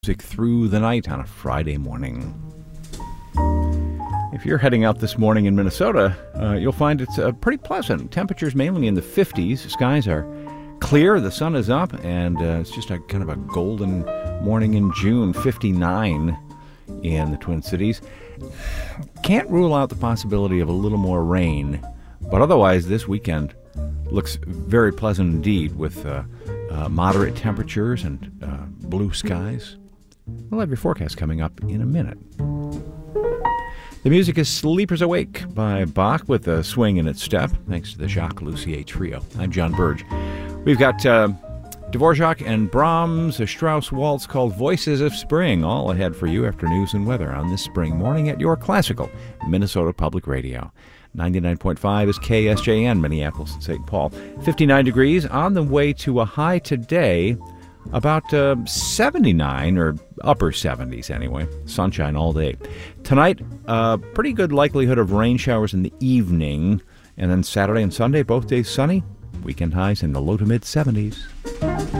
Music through the night on a Friday morning. If you're heading out this morning in Minnesota, you'll find it's pretty pleasant. Temperatures mainly in the 50s. Skies are clear, the sun is up, and it's just a kind of a golden morning in June. 59 in the Twin Cities. Can't rule out the possibility of a little more rain, but otherwise this weekend looks very pleasant indeed with moderate temperatures and blue skies. We'll have your forecast coming up in a minute. The music is Sleepers Awake by Bach with a swing in its step, thanks to the Jacques Lussier Trio. I'm John Burge. We've got Dvorak and Brahms, a Strauss waltz called Voices of Spring, all ahead for you after news and weather on this spring morning at your classical Minnesota Public Radio. 99.5 is KSJN, Minneapolis and St. Paul. 59 degrees, on the way to a high today, about 79 or upper 70s anyway. Sunshine all day. Tonight, pretty good likelihood of rain showers in the evening. And then Saturday and Sunday, both days sunny. Weekend highs in the low to mid 70s.